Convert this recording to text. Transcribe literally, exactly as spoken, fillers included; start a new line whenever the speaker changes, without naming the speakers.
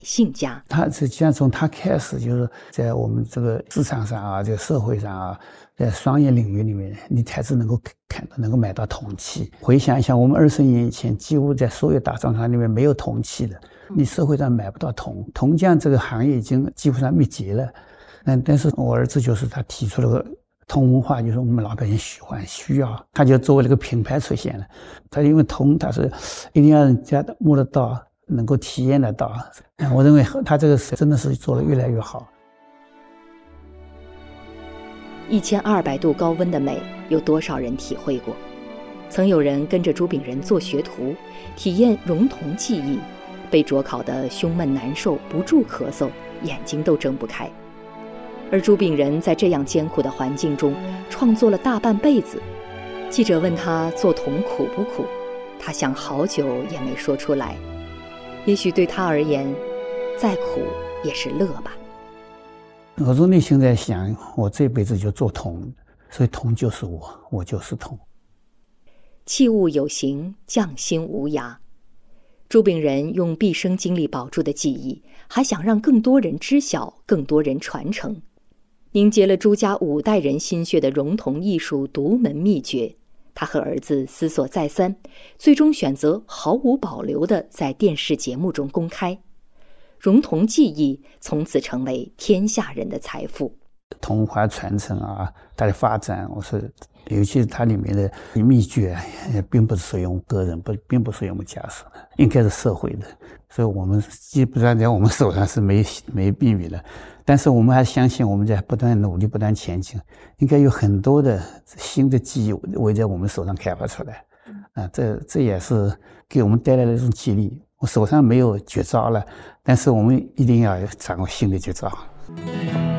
姓家。
他实际上从他开始，就是在我们这个市场上啊，这个社会上啊，在商业领域里面，你才是能够看到、能够买到铜器。回想一下，我们二十年以前，几乎在所有大商场里面没有铜器的，你社会上买不到铜。铜匠这个行业已经基本上灭绝了。嗯，但是我儿子就是他提出了个铜文化，就是我们老百姓喜欢需要，他就作为了个品牌出现了。他因为铜，他是一定要人家摸得到，能够体验得到。我认为他这个真的是做得越来越好。
一千二百度高温的美，有多少人体会过？曾有人跟着朱炳仁做学徒，体验熔铜技艺，被灼烤得胸闷难受，不住咳嗽，眼睛都睁不开。而朱炳仁在这样艰苦的环境中创作了大半辈子。记者问他做铜苦不苦，他想好久也没说出来。也许对他而言，再苦也是乐吧。
我说内心在想，我这辈子就做铜，所以铜就是我，我就是铜。
器物有形，匠心无涯。朱炳仁用毕生精力保住的技艺，还想让更多人知晓，更多人传承。凝结了朱家五代人心血的熔铜艺术独门秘诀，他和儿子思索再三，最终选择毫无保留地在电视节目中公开。熔铜技艺从此成为天下人的财富。
铜文化传承啊，它的发展，我说，尤其是它里面的秘诀，也并不是属于我们个人，不，并不属于我们家属的，应该是社会的。所以我们基本上在我们手上是没没秘密的，但是我们还相信我们在不断努力、不断前进，应该有很多的新的技艺会在我们手上开发出来。啊，这这也是给我们带来了一种激励。我手上没有绝招了，但是我们一定要掌握新的绝招。